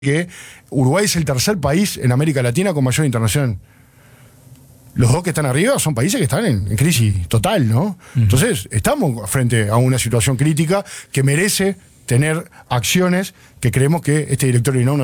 que Uruguay es el tercer país en América Latina con mayor internación. Los dos que están arriba son países que están en crisis total, ¿no? Entonces, estamos frente a una situación crítica que merece tener acciones que creemos que este directorio de INAU